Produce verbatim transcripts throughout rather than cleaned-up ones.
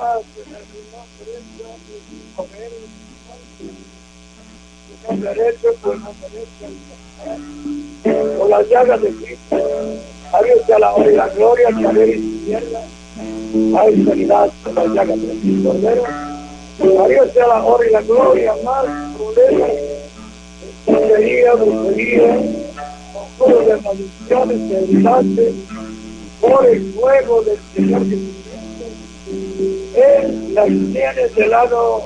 problemas en el nombre de no merece, pues no merece. Por las llagas de Cristo, a Dios sea la honra y la gloria, que a ver y izquierda, hay sanidad por las llagas de Cristo. A Dios sea la honra y la gloria, más problemas, brujería, brujería, conjuros de maldiciones, debilidades, por el fuego del Señor Jesucristo, Él las tiene del lado.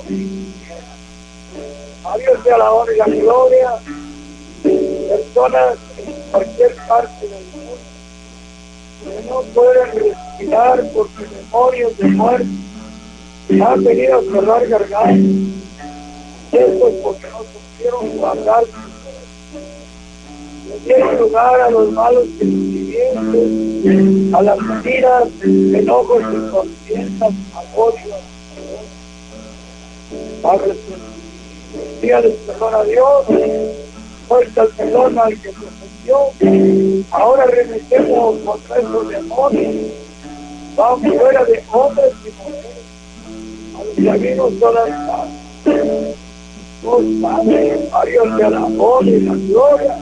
A Dios sea la honra y la gloria. Personas en cualquier parte del mundo que no pueden respirar por sus demonios de muerte, han venido a cerrar gargantas. Esto es porque no supieron guardar su fe. Le dieron lugar a los malos sentimientos, a las mentiras, enojos y contiendas, al odio, a Dígales perdón a Dios, fuerza el perdón al que se ofendió. Ahora remetemos contra esos demonios, vamos fuera de hombres y mujeres, a los que vimos todas las partes. Dios Padre, a Dios sea la honra y la gloria.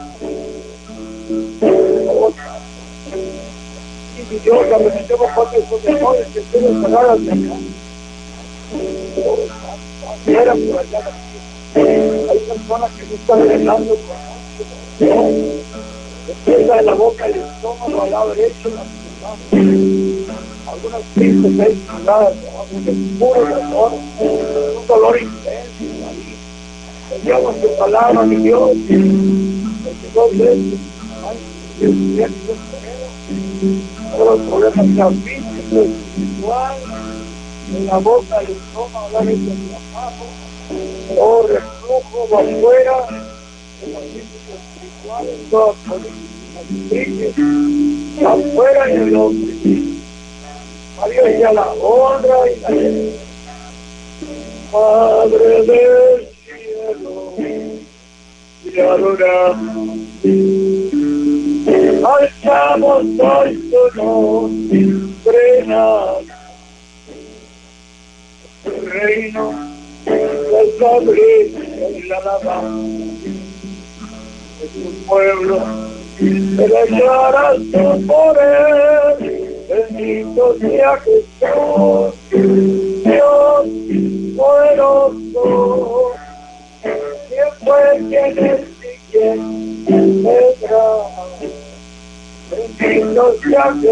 Y mi Dios, remetemos contra esos demonios que quieren cerrar al pecado. Fuera por allá. Hay personas que no están hablando con Dios. Empieza de la boca el estómago al lado derecho, algunas tristes hay cerradas, un puro dolor, un dolor intenso. Enviamos tu palabra, mi Dios, porque dos veces, todos los problemas que han visto, espiritual, en la boca, el estómago, la derecha y la mano. Oh, reflujo va afuera de los físicos espirituales, todas políticas, afuera en el hombre. A Dios ya la honra y la gloria. Padre del cielo, te adoramos. Alzamos hoy tu nombre, tu reino. El nombre y la alabanza de tu pueblo, te declaras tu poder, bendito sea Jesús, Dios poderoso, quien fue, quien es y quien vendrá, bendito sea Jesús.